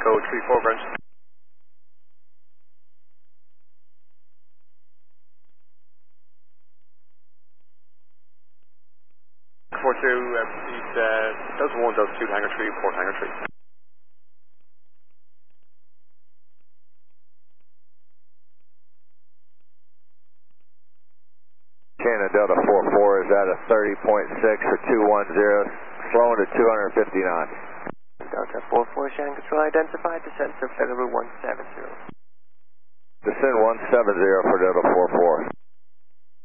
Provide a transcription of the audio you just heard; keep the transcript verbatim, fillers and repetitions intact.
Echo three four ground. four two, uh, he's uh, Delta one, Delta two, Hangar three, Port Hangar three. Canada Delta four four is at a thirty point six for two one zero, slowing to two hundred fifty knots. Delta four four, Shannon Control identified, descent to Federal one seven zero. Descend one seven zero for Delta four four.